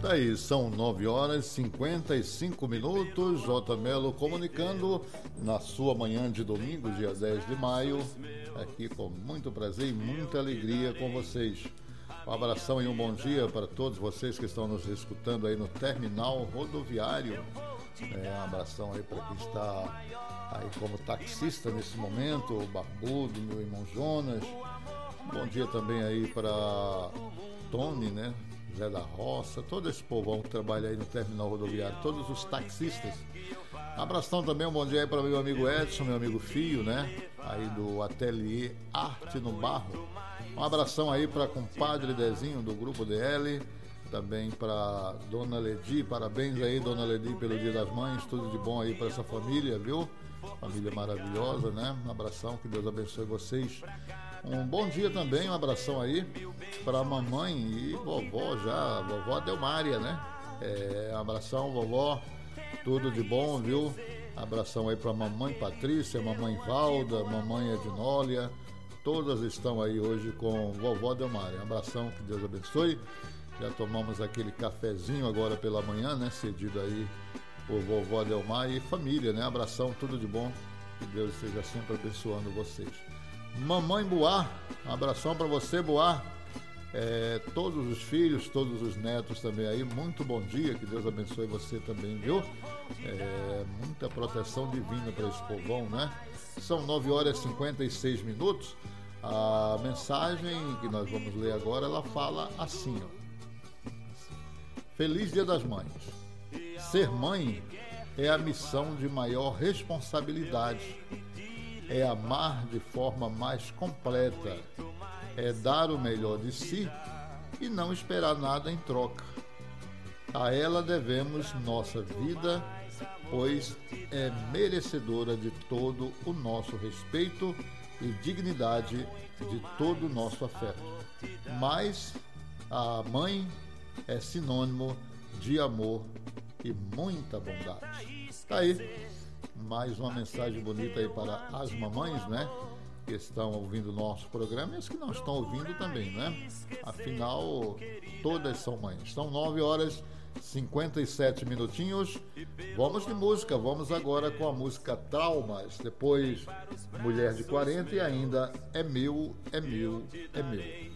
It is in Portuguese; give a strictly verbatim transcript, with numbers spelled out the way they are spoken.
Daí são nove horas e cinquenta e cinco minutos. J. Melo comunicando na sua manhã de domingo, dia dez de maio, aqui com muito prazer e muita alegria com vocês. Um abração e um bom dia para todos vocês que estão nos escutando aí no terminal rodoviário. É, um abração aí para quem está aí como taxista nesse momento, o Barbudo, meu irmão Jonas. Bom dia também aí para Tony, né? Zé da Roça, todo esse povão que trabalha aí no terminal rodoviário, todos os taxistas. Abração também, um bom dia aí para meu amigo Edson, meu amigo Fio, né? Aí do Ateliê Arte no Barro. Um abração aí para compadre Dezinho do Grupo D L, também para Dona Ledi, parabéns aí, Dona Ledi, pelo Dia das Mães, tudo de bom aí para essa família, viu? Família maravilhosa, né? Um abração, que Deus abençoe vocês. Um bom dia também, um abração aí para a mamãe e vovó já, vovó Delmária, né? É, um abração, vovó, tudo de bom, viu? Abração aí para a mamãe Patrícia, mamãe Valda, mamãe Ednólia, todas estão aí hoje com vovó Delmária. Um abração, que Deus abençoe. Já tomamos aquele cafezinho agora pela manhã, né? Cedido aí por vovó Delmária e família, né? Abração, tudo de bom, que Deus esteja sempre abençoando vocês. Mamãe Boar, um abração para você, Boar, é, todos os filhos, todos os netos também aí, muito bom dia, que Deus abençoe você também, viu? É, muita proteção divina para esse povão, né? São nove horas e cinquenta e seis minutos. A mensagem que nós vamos ler agora, ela fala assim, ó. Feliz Dia das Mães. Ser mãe é a missão de maior responsabilidade. É amar de forma mais completa, é dar o melhor de si e não esperar nada em troca. A ela devemos nossa vida, pois é merecedora de todo o nosso respeito e dignidade, de todo o nosso afeto. Mas a mãe é sinônimo de amor e muita bondade. Tá aí mais uma mensagem bonita aí para as mamães, né? Que estão ouvindo o nosso programa e as que não estão ouvindo também, né? Afinal, todas são mães. São nove horas e cinquenta e sete minutinhos. Vamos de música. Vamos agora com a música Traumas. Depois, Mulher de quarenta e ainda É Meu, É Meu, É Meu.